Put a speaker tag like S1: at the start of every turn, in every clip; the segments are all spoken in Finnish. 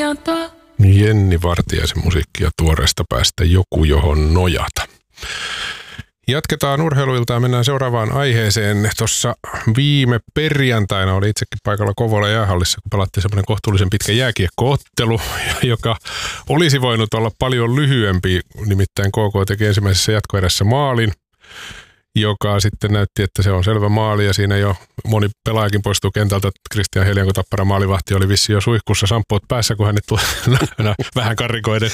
S1: perjantai.
S2: Jenni Vartiaisen musiikkia tuoreesta päästä Joku, johon nojata. Jatketaan urheiluiltaan, mennään seuraavaan aiheeseen. Tuossa viime perjantaina oli itsekin paikalla Kouvolan jäähallissa, kun pelattiin semmoinen kohtuullisen pitkä jääkiekkoottelu, joka olisi voinut olla paljon lyhyempi. Nimittäin KK teki ensimmäisessä jatkoerässä maalin, joka sitten näytti, että se on selvä maali, ja siinä jo moni pelaajakin poistuu kentältä. Kristian Helian, kun Tappara maalivahti, oli vissi jo suihkussa samppuot päässä, kun hänet tuli vähän karrikoiden.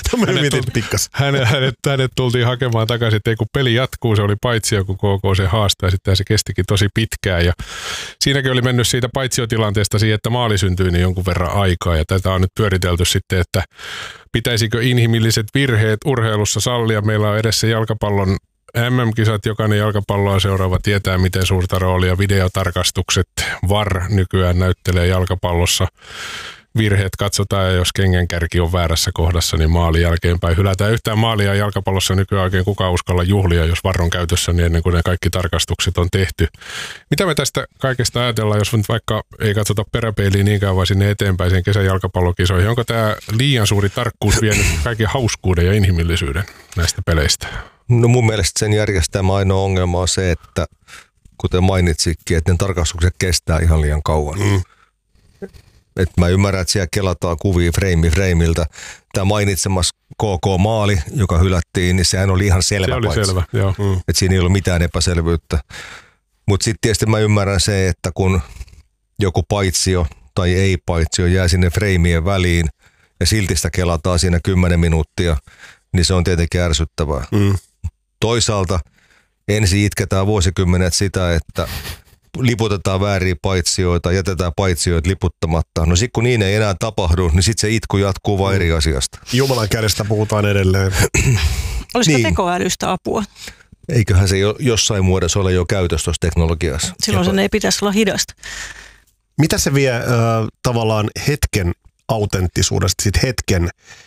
S2: Hänet tultiin hakemaan takaisin, että ei kun peli jatkuu, se oli paitsio, kun KK se haastaa, ja sitten se kestikin tosi pitkään. Ja siinäkin oli mennyt siitä paitsiotilanteesta siihen, että maali syntyi niin jonkun verran aikaa, ja tätä on nyt pyöritelty sitten, että pitäisikö inhimilliset virheet urheilussa sallia. Meillä on edessä jalkapallon MM-kisat, jokainen jalkapalloa seuraava tietää, miten suurta roolia videotarkastukset, VAR nykyään näyttelee jalkapallossa. Virheet katsotaan, ja jos kengänkärki on väärässä kohdassa, niin maalin jälkeenpäin hylätään. Yhtään maalia jalkapallossa nykyään oikein kukaan uskalla juhlia, jos VAR on käytössä, niin ennen kuin ne kaikki tarkastukset on tehty. Mitä me tästä kaikesta ajatellaan, jos nyt vaikka ei katsota peräpeiliin niinkään, vaan sinne eteenpäin sen kesän jalkapallokisoihin? Onko tämä liian suuri tarkkuus vienyt kaiken hauskuuden ja inhimillisyyden näistä peleistä?
S3: No mun mielestä sen järjestelmä ainoa ongelma on se, että kuten mainitsikin, että ne tarkastukset kestää ihan liian kauan. Et mä ymmärrän, että siellä kelataan kuvia frameiltä. Tämä mainitsemas KK-maali, joka hylättiin, niin sehän oli ihan selvä.
S2: Se oli selvä, joo.
S3: Että siinä ei ollut mitään epäselvyyttä. Mutta sitten tietysti mä ymmärrän se, että kun joku paitsio tai ei paitsio jää sinne freimien väliin ja silti sitä kelataan siinä 10 minuuttia, niin se on tietenkin ärsyttävää. Toisaalta ensin itketään vuosikymmenet sitä, että liputetaan vääriä paitsioita, jätetään paitsioita liputtamatta. No sitten kun niin ei enää tapahdu, niin sitten se itku jatkuu vain eri asiasta.
S4: Jumalan kädestä puhutaan edelleen.
S5: Olisiko tekoälystä apua?
S3: Eiköhän se jossain muodossa ole jo käytössä tuossa teknologiassa.
S5: Silloin sen ei pitäisi olla hidasta.
S4: Mitä se vie tavallaan hetken autenttisuudesta, sit hetken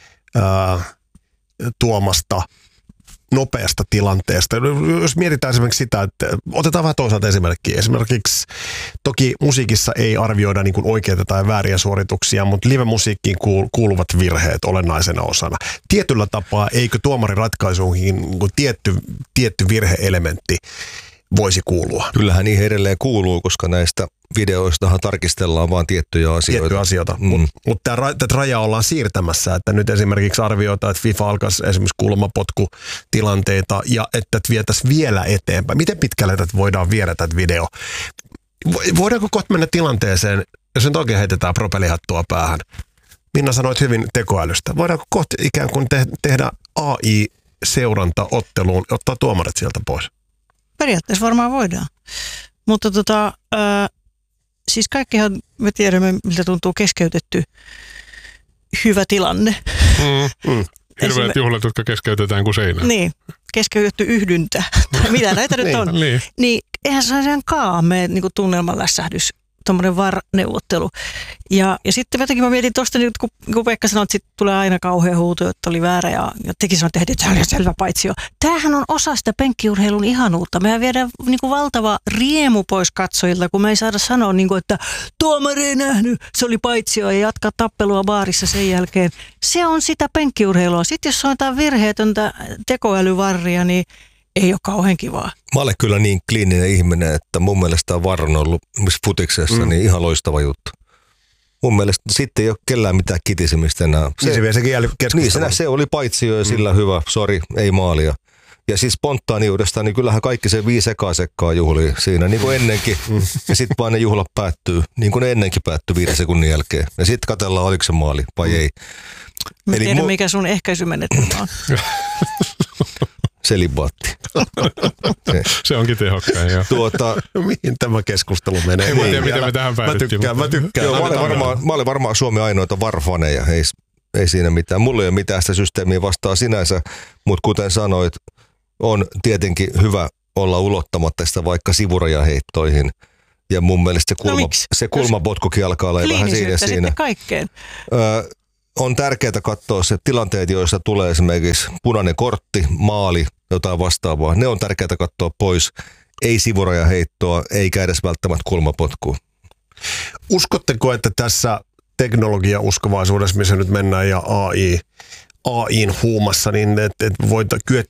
S4: tuomasta nopeasta tilanteesta? Jos mietitään esimerkiksi sitä, että otetaan vähän toisaalta esimerkkiä. Esimerkiksi toki musiikissa ei arvioida niin kuin oikeita tai vääriä suorituksia, mutta live-musiikkiin kuuluvat virheet olennaisena osana. Tietyllä tapaa eikö tuomariratkaisuihin niin kuin tietty virheelementti voisi kuulua?
S3: Kyllähän niihin edelleen kuuluu, koska näistä videoistahan tarkistellaan vaan tiettyjä asioita.
S4: Mutta tätä rajaa ollaan siirtämässä, että nyt esimerkiksi arvioitaan, että FIFA alkaisi esimerkiksi kulmapotkutilanteita ja että vietäisiin vielä eteenpäin. Miten pitkälle tätä voidaan viedä tätä video? Voidaanko kohta mennä tilanteeseen, jos nyt oikein heitetään propellihattua päähän? Minna sanoit hyvin tekoälystä. Voidaanko kohta ikään kuin tehdä AI-seuranta otteluun ja ottaa tuomarit sieltä pois?
S5: Periaatteessa varmaan voidaan. Mutta siis kaikkihan me tiedämme, miltä tuntuu keskeytetty hyvä tilanne.
S2: Hirveät juhlat, jotka keskeytetään kuin seinään.
S5: Niin, keskeytetty yhdyntä. Mitä näitä nyt on? Niin, eihän se ole ihan kaamea niin tunnelman lässähdys, tuommoinen VAR-neuvottelu. Ja sitten jotenkin mä mietin tuosta, niin kun Pekka sanoi, että sitten tulee aina kauhea huuto, että oli väärä ja teki sanoi, että tämä oli selvä paitsio. Tämähän on osa sitä penkkiurheilun ihanuutta. Mehän viedään niin kuin valtava riemu pois katsojilta, kun me ei saada sanoa, niin kuin, että tuomari ei nähnyt, se oli paitsio ja jatkaa tappelua baarissa sen jälkeen. Se on sitä penkkiurheilua. Sitten jos on jotain virheetöntä tekoälyvarria, niin ei ole kauhean kivaa.
S3: Mä olen kyllä niin kliininen ihminen, että mun mielestä on VAR on ollut futiksessa niin ihan loistava juttu. Mun mielestä sitten ei ole kellään mitään kitisemistä enää.
S4: Se vie sekin
S3: niin, se oli paitsio ja sillä hyvä, sori, ei maalia. Ja siis spontaaniudesta, niin kyllähän kaikki se 5 sekkaa juhlii siinä, niin kuin ennenkin. Ja sitten vaan ne juhlat päättyy, niin kuin ne ennenkin päättyy 5 sekunnin jälkeen. Ja sitten katsellaan, oliko se maali vai ei.
S5: Mä tiedän, mikä sun ehkäisymenetelmä on.
S3: Selibaatti.
S2: Se onkin tehokkain, joo.
S4: Mihin tämä keskustelu menee?
S2: En tiedä, miten me tähän päädyttiin.
S4: Mä tykkään.
S3: Joo, mä olin varmaan Suomen ainoita VAR-faneja. Ei siinä mitään. Mulla ei ole mitään sitä systeemiä vastaan sinänsä, mutta kuten sanoit, on tietenkin hyvä olla ulottamatta sitä vaikka sivurajaheittoihin. Ja mun mielestä se kulmapotkukin alkaa olla vähän siinä.
S5: Kaikkeen.
S3: On tärkeää katsoa se tilanteet, joissa tulee esimerkiksi punainen kortti, maali, jotain vastaavaa. Ne on tärkeää katsoa pois. Ei sivurajaheittoa, eikä edes välttämättä kulmapotkua.
S4: Uskotteko, että tässä teknologiauskovaisuudessa, missä nyt mennään, ja AI:n huumassa, niin että